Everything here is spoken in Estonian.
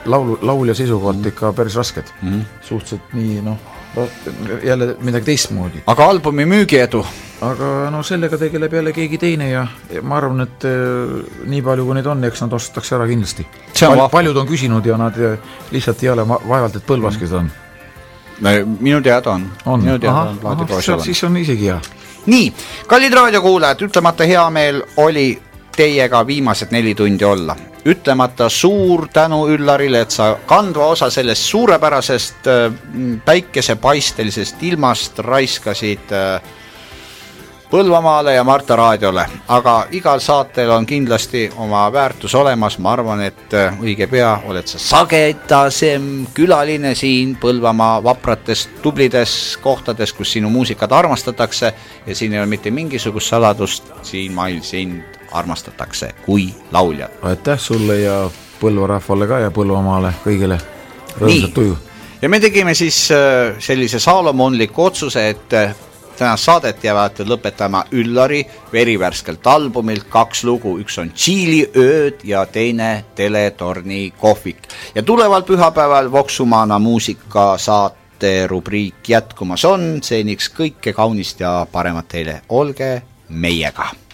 laulja seisukohalt ikka päris rasked. Suhteliselt nii, jälle midagi teistmoodi. Aga albumi müügiedu? Aga sellega tegeleb jälle keegi teine ja ma arvan, et nii palju kui neid on, eks nad ostetakse ära kindlasti. Paljud on küsinud ja nad lihtsalt ei ole vaevalt, et Põlvaski seda on. Minu teada on. Siis on isegi hea. Nii, kallid raadiokuulajad, ütlemata hea meel oli teiega viimased 4 tundi olla. Ütlemata suur tänu Üllarile, et sa kandva osa sellest suurepärasest päikesepaistelisest ilmast raiskasid Põlvamaale ja Marta raadiole. Aga igal saatel on kindlasti oma väärtus olemas. Ma arvan, et õige pea oled sa sagedasem külaline siin Põlvamaa vaprates, tublides kohtades, kus sinu muusikat armastatakse ja siin ei ole mitte mingisugust saladust, siin mail sind armastatakse kui lauljad. Aitäh sulle ja Põlva rahvale ka ja Põlvamaale kõigile rõõmsat tuju. Ja me tegime siis sellise saalomonliku otsuse, et tänast saadet jäävad lõpetama Üllari verivärskelt albumilt 2 lugu. Üks on Tšiili ööd ja teine Teletorni kohvik. Ja tuleval pühapäeval Voksumana muusika saate rubriik jätkumas on. Seeniks kõike kaunist ja paremat teile. Olge meiega!